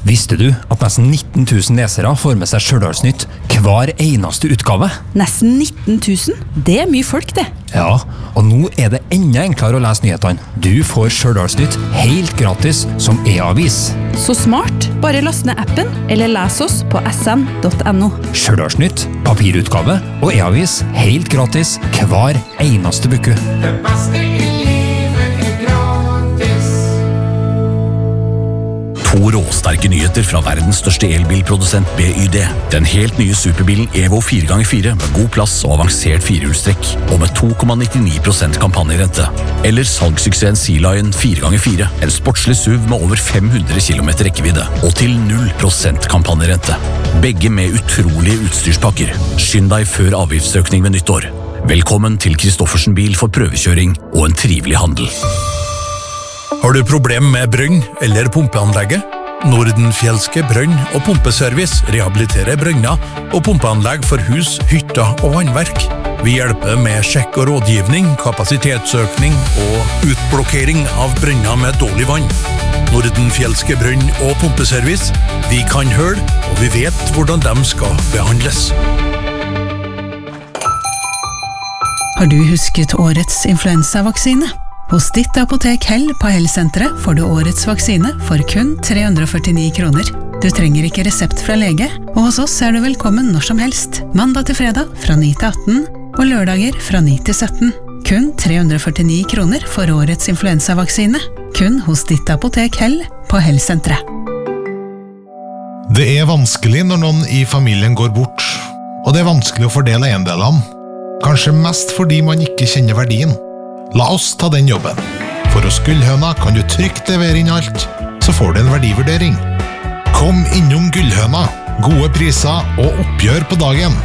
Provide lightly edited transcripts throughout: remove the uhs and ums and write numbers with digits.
Visste du at nesten 19 000 lesere får med seg Stjørdalsnytt hver eneste utgave? Nesten 19 000? Det er mye folk, det. Ja, og nå er det enda enklere å lese nyhetene. Du får Stjørdalsnytt helt gratis som e-avis. Så smart. Bare last ned appen, eller les oss på sn.no. Stjørdalsnytt, papirutgave og e-avis helt gratis hver eneste uke. Det beste i livet er gratis. To råsterke nyheter fra verdens største elbilprodusent BYD. Den helt nye superbilen Evo 4x4 med god plass og avansert firehjulstrekk, og med 2,99% kampanjerente. Eller salgssuksessen Sea Lion 4x4, en sportslig SUV med over 500 km rekkevidde, og til 0% kampanjerente. Begge med utrolige utstyrspakker. Skynd deg før avgiftsøkning ved nyttår. Velkommen til Kristoffersen bil for prøvekjøring og en trivelig handel. Har du problem med brønn eller pumpeanlegget? Nordenfjelske brønn- og pumpeservice rehabiliterer brønner og pumpeanlegg for hus, hytter og vannverk. Vi hjelper med sjekk og rådgivning, kapasitetsøkning og utblokkering av brønner med dårlig vann. Nordenfjelske brønn- og pumpeservice. Vi kan høl, og vi vet hvordan de skal behandles. Har du husket årets influensavaksine? Hos ditt apotek Hell på Hell-senteret får du årets vaksine for kun 349 kroner. Du trenger ikke resept fra lege, og hos oss er du velkommen når som helst. Mandag til fredag fra 9 til 18, og lørdager fra 9 til 17. Kun 349 kroner for årets influensavaksine. Kun hos ditt apotek Hell på Hell-senteret. Det er vanskelig når noen i familien går bort, og det er vanskelig å fordele eiendelene. Kanskje mest fordi man ikke kjenner verdien. La oss ta den jobben. For hos Gullhøna kan du trygt levere inn alt, så får du en verdivurdering. Kom innom Gullhøna. Gode priser og oppgjør på dagen.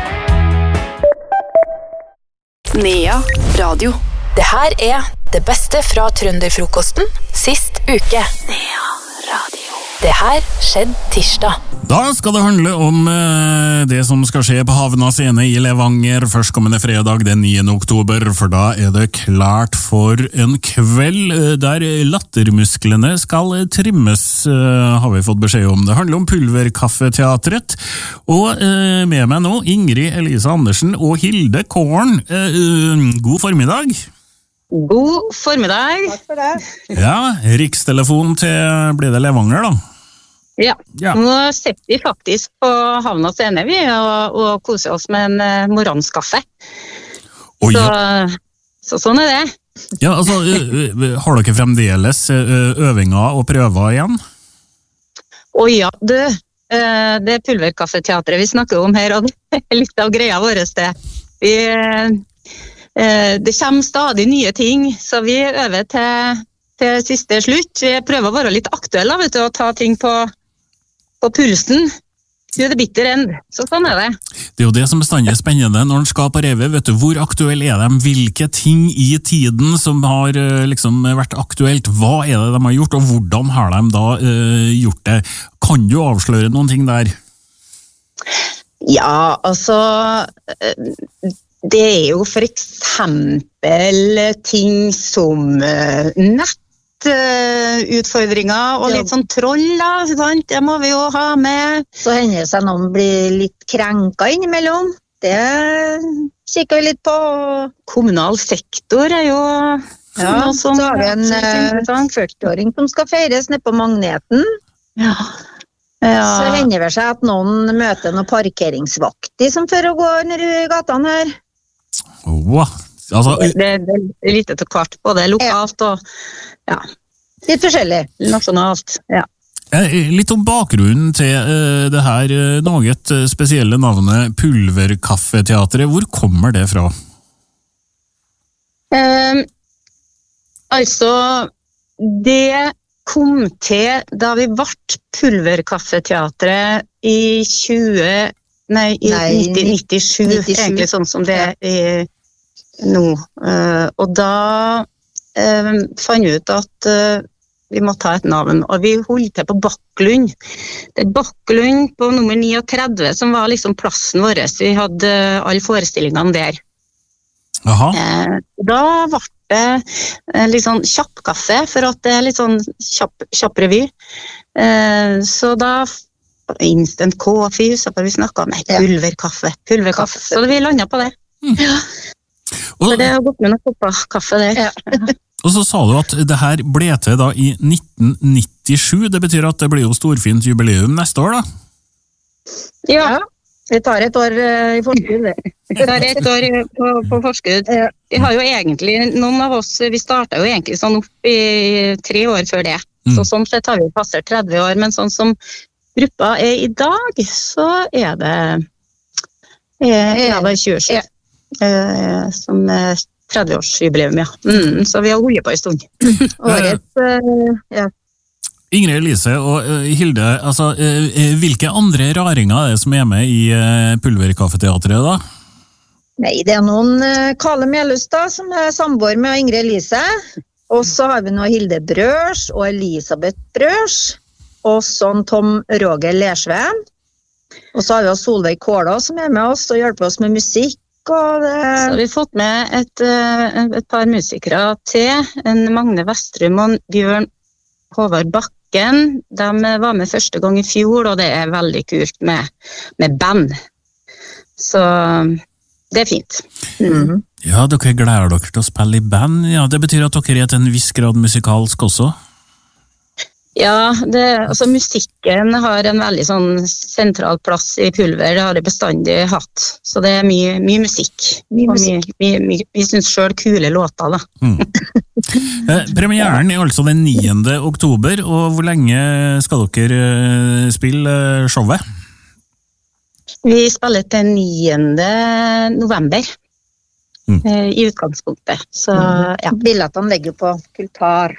Nea Radio. Det her er det beste fra trønderfrokosten sist uke. Nea Radio. Det her skjedde tirsdag. Da skal det handle om det som skal skje på Havna scene i Levanger førstkommende fredag den 9. oktober, for da er det klart for en kveld der lattermusklene skal trimmes, har vi fått beskjed om. Det handler om Pulverkaffeteatret, og med meg nå Ingrid Elise Andersen og Hilde Kåren. God formiddag. God formiddag. Takk for det. Ja, rikstelefon til blir det Levanger da? Ja, nå sitter vi faktisk på Havna scene vi, og koser oss med en morgenskaffe. Så sånn er det. Ja, altså, har dere fremdeles øvinger og prøver igjen? Ja, det er Pulverkaffeteatret vi snakker om her, og det er litt av greia vår det. Det kommer stadig nye ting, så vi øver til siste slutt. Vi prøver å være litt aktuelle, vet du, og ta ting på pulsen. To the bitter end. Så sånn er det. Det er jo det som bestandig er spennende når en skal på revet. Vet du, hvor aktuell er de? Hvilke ting i tiden som har liksom vært aktuelt? Hva er det de har gjort, og hvordan har de da gjort det? Kan du avsløre noen ting der? Ja, altså det er jo for eksempel ting som nettutfordringer og litt sånn troll da, sant? Det må vi jo ha med. Så hender det seg noen blir litt krenka innimellom. Det kikker vi litt på. Kommunal sektor er jo noe som så har vi en 40-åring som skal feires ned på Magneten. Ja. Så hender det seg at noen møter noen parkeringsvakter som fører å gå ned i gatene her. Wow. Altså, det er litt etter hvert, både lokalt og litt forskjellig. Nasjonalt, Litt om bakgrunnen til det her noe spesielle navnet Pulverkaffeteatret. Hvor kommer det fra? Altså, det kom til da vi ble Pulverkaffeteatret i 1997, egentlig sånn som det er nå. Og da fant vi ut at vi måtte ha et navn, og vi holdt til på Bakklund. Det er Bakklund på nummer 39 som var liksom plassen vår. Vi hadde alle forestillingene der. Da ble det litt sånn kjapp kaffe, for at det er litt sånn kjapp revy. Så da instant coffee, så har vi snakket om pulverkaffe. Så vi landet på det. Ja. Så det har gått med noen kopper kaffe der. Og så sa du at det her ble til da i 1997, det betyr at det blir jo storfint jubileum neste år da? Ja, vi tar et år i forskudd. Vi tar et år på forskudd. Vi har jo egentlig, noen av oss, vi startet jo egentlig sånn opp i 3 år før det. Så sånn sett har vi passert 30 år, men sånn som gruppa er i dag, så er det 27. Som 30-årsjubileum, ja. Så vi har holdt på en stund. Ingrid Elise og Hilde, altså, hvilke andre raringer er det som er med i Pulverkaffeteatret da? Nei, det er noen Kalle Mjelustad som er samboer med Ingrid Elise, og så har vi nå Hilde Brørs og Elisabeth Brørs, og sånn Tom Roger Lersveen, og så har vi Solveig Kåla som er med oss og hjelper oss med musikk. Så har vi fått med et par musikere til, en Magne Vestrum og Bjørn Håvard Bakken. De var med første gang i fjor, og det er veldig kult med band. Så det er fint. Ja, dere gleder dere til å spille i band. Ja, det betyr at dere er til en viss grad musikalsk også? Ja, altså musikken har en veldig sånn sentral plass i Pulver, det har det bestandig hatt. Så det er mye musikk. Vi synes selv kule låter da. Premieren er altså den 9. oktober, og hvor lenge skal dere spille showet? Vi spiller til 9. november. I utgangspunktet. Så, ja. Billettene ligger på Kultar.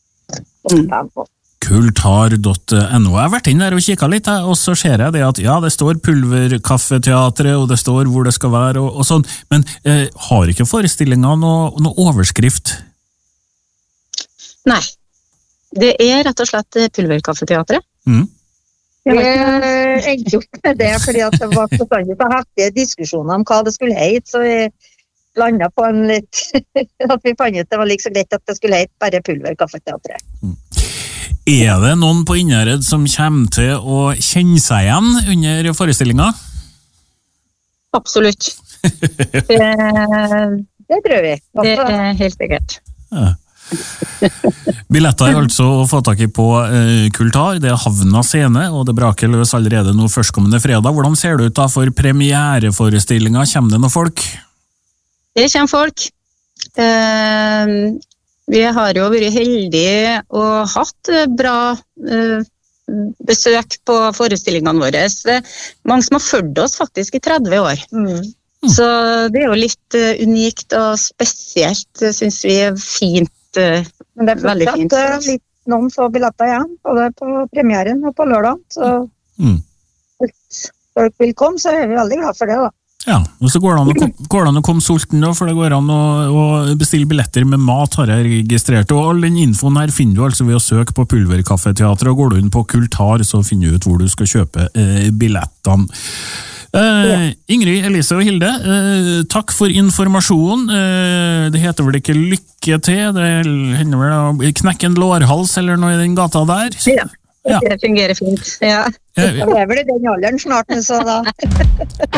Kultar.no. Jeg har vært inn der og kikket litt, og så ser jeg det at ja, det står Pulverkaffeteatret, og det står hvor det skal være, og sånn, men har ikke forestillingen noe overskrift? Nei, det er rett og slett Pulverkaffeteatret. Jeg endte opp med det, fordi at det var bestandig så heftige diskusjoner om hva det skulle hete, så vi landet på en litt, at vi fant ut det var like så greit at det skulle hete bare Pulverkaffeteatret. Er det noen på Innherred som kommer til å kjenne seg igjen under forestillingen? Absolutt. Det tror vi. Det er helt sikkert. Ja. Billetter er altså å få tak i på Kultar, det er Havna scene, og det braker løs allerede nå førstkommende fredag. Hvordan ser det ut da for premiereforestillingen? Kommer det noen folk? Det kommer folk. Vi har jo vært heldige og hatt bra besøk på forestillingene våre. Mange som har fulgt oss faktisk i 30 år. Så det er jo litt unikt og spesielt, synes vi er fint. Men det er veldig fint. Litt noen få billetter igjen, både på premieren og på lørdag. Så hvis folk vil komme, så er vi veldig glad for det da. Ja, og så går det an å komme sulten da, for det går an å bestille billetter med mat, har jeg registrert, og all den infoen her finner du altså ved å søke på Pulverkaffeteatret, og går du inn på Kultar, så finner du ut hvor du skal kjøpe billettene. Ingrid, Elise og Hilde, takk for informasjonen. Det heter vel ikke lykke til, det hender vel å knekke en lårhals eller noe i den gata der? Ja, det fungerer fint, ja. Jeg er vel i den alderen snart, så da...